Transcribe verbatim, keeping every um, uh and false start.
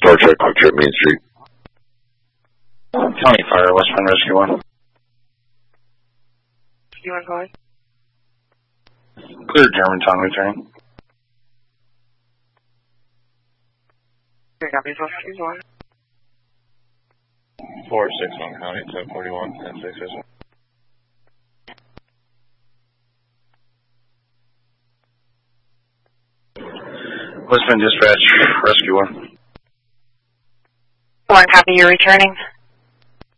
Star Trek, Quick Trip, Main Street. County Fire, Westbound Rescue one. You want calling? Clear Germantown returning. Here, copy, four six one. four six one County, seven forty-one, ten six six one. Westbound Dispatch, Rescue one. One copy, you're returning.